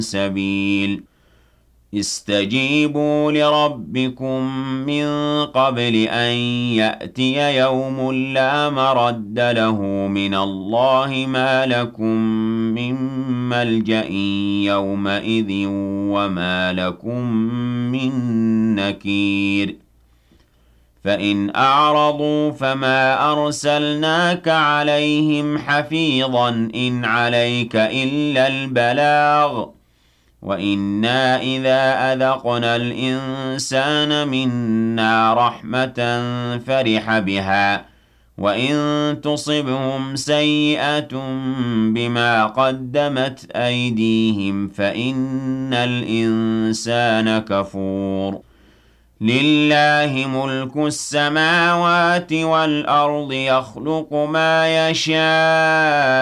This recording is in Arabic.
سبيل استجيبوا لربكم من قبل أن يأتي يوم لا مرد له من الله ما لكم من ملجأ يومئذ وما لكم من نكير فإن أعرضوا فما أرسلناك عليهم حفيظا إن عليك إلا البلاغ وإنا إذا أذقنا الإنسان منا رحمة فرح بها وإن تصبهم سيئة بما قدمت أيديهم فإن الإنسان كفور لله ملك السماوات والأرض يخلق ما يشاء